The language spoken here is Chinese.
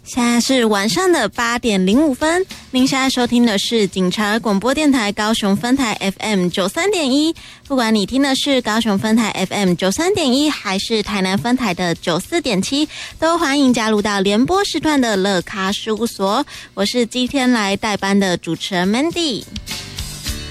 现在是晚上的8点05分，您现在收听的是警察广播电台高雄分台 FM 93.1，不管你听的是高雄分台 FM 93.1还是台南分台的94.7，都欢迎加入到联播时段的乐咖事务所。我是今天来代班的主持人 Mandy。